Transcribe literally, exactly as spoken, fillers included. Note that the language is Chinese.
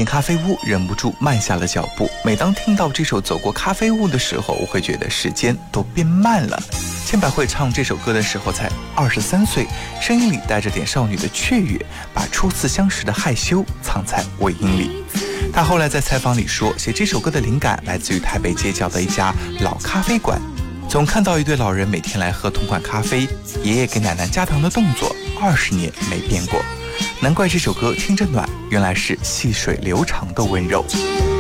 进咖啡屋，忍不住慢下了脚步。每当听到这首走过咖啡屋的时候，我会觉得时间都变慢了。千百惠唱这首歌的时候才二十三岁，声音里带着点少女的雀跃，把初次相识的害羞藏在尾音里。她后来在采访里说，写这首歌的灵感来自于台北街角的一家老咖啡馆，总看到一对老人每天来喝同款咖啡，爷爷给奶奶加糖的动作二十年没变过。难怪这首歌听着暖，原来是细水流长的温柔。